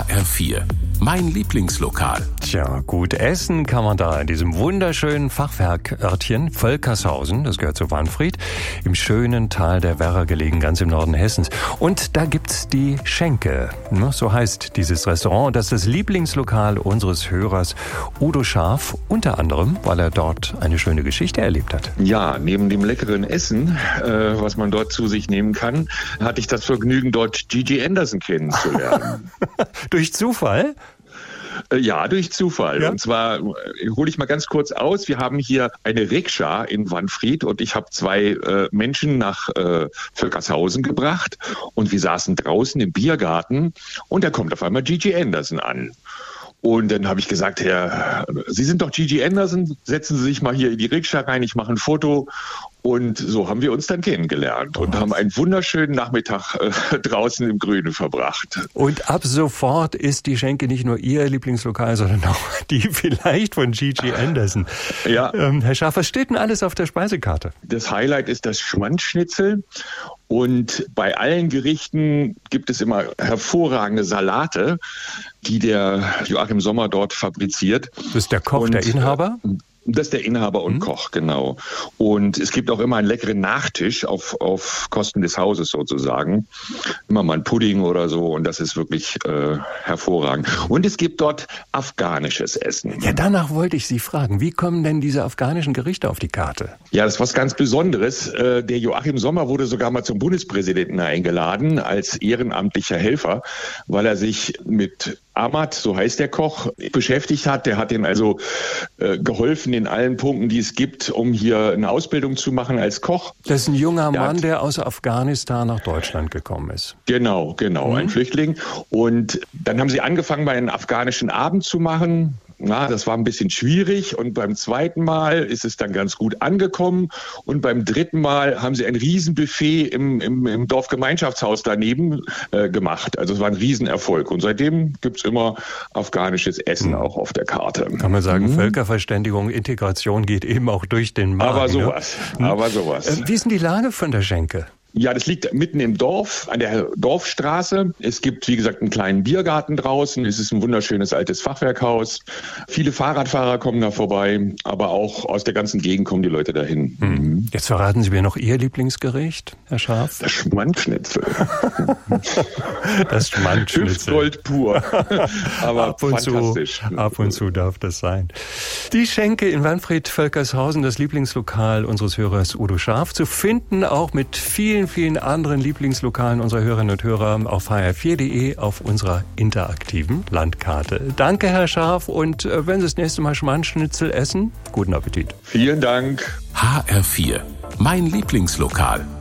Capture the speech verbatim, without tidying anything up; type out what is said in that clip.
H R vier, mein Lieblingslokal. Tja, gut essen kann man da in diesem wunderschönen Fachwerkörtchen Völkershausen, das gehört zu Wanfried, im schönen Tal der Werra gelegen, ganz im Norden Hessens. Und da gibt's die Schenke, so heißt dieses Restaurant. Das ist das Lieblingslokal unseres Hörers Udo Scharf, unter anderem, weil er dort eine schöne Geschichte erlebt hat. Ja, neben dem leckeren Essen, äh, was man dort zu sich nehmen kann, hatte ich das Vergnügen, dort Gigi Anderson kennenzulernen. Durch Zufall? Ja, durch Zufall. Ja. Und zwar hole ich mal ganz kurz aus. Wir haben hier eine Rikscha in Wanfried und ich habe zwei äh, Menschen nach äh, Völkershausen gebracht und wir saßen draußen im Biergarten und da kommt auf einmal Gigi Anderson an. Und dann habe ich gesagt, Herr, Sie sind doch Gigi Anderson, setzen Sie sich mal hier in die Rikscha rein, ich mache ein Foto. Und so haben wir uns dann kennengelernt und haben einen wunderschönen Nachmittag äh, draußen im Grünen verbracht. Und ab sofort ist die Schenke nicht nur Ihr Lieblingslokal, sondern auch die vielleicht von Gigi Anderson. Ja. Ähm, Herr Scharf, was steht denn alles auf der Speisekarte? Das Highlight ist das Schwanzschnitzel. Und bei allen Gerichten gibt es immer hervorragende Salate, die der Joachim Sommer dort fabriziert. Das ist der Koch, und, der Inhaber? Äh, Das ist der Inhaber und mhm. Koch, genau. Und es gibt auch immer einen leckeren Nachtisch auf, auf Kosten des Hauses sozusagen. Immer mal ein Pudding oder so und das ist wirklich äh, hervorragend. Und es gibt dort afghanisches Essen. Ja, danach wollte ich Sie fragen. Wie kommen denn diese afghanischen Gerichte auf die Karte? Ja, das ist was ganz Besonderes. Äh, der Joachim Sommer wurde sogar mal zum Bundespräsidenten eingeladen als ehrenamtlicher Helfer, weil er sich mit Ahmad, so heißt der Koch, beschäftigt hat. Der hat ihm also äh, geholfen in allen Punkten, die es gibt, um hier eine Ausbildung zu machen als Koch. Das ist ein junger der Mann, hat, der aus Afghanistan nach Deutschland gekommen ist. Genau, genau, mhm. ein Flüchtling. Und dann haben sie angefangen, mal einen afghanischen Abend zu machen. Na, das war ein bisschen schwierig und beim zweiten Mal ist es dann ganz gut angekommen und beim dritten Mal haben sie ein Riesenbuffet im, im, im Dorfgemeinschaftshaus daneben äh, gemacht. Also es war ein Riesenerfolg und seitdem gibt's immer afghanisches Essen mhm. auch auf der Karte. Kann man sagen, mhm. Völkerverständigung, Integration geht eben auch durch den Magen. Aber sowas, ne? aber sowas. Äh, wie ist denn die Lage von der Schenke? Ja, das liegt mitten im Dorf, an der Dorfstraße. Es gibt, wie gesagt, einen kleinen Biergarten draußen. Es ist ein wunderschönes altes Fachwerkhaus. Viele Fahrradfahrer kommen da vorbei, aber auch aus der ganzen Gegend kommen die Leute dahin. Hm. Jetzt verraten Sie mir noch Ihr Lieblingsgericht, Herr Scharf. Das Schmandschnitzel. Das Schmandschnitzel. Hüftgold pur. Aber ab und fantastisch. Zu, ab und zu darf das sein. Die Schenke in Wanfried-Völkershausen, das Lieblingslokal unseres Hörers Udo Scharf, zu finden auch mit vielen vielen anderen Lieblingslokalen unserer Hörerinnen und Hörer auf h r vier punkt d e auf unserer interaktiven Landkarte. Danke, Herr Scharf, und äh, wenn Sie das nächste Mal Schmandschnitzel essen, guten Appetit. Vielen Dank. H R vier, mein Lieblingslokal.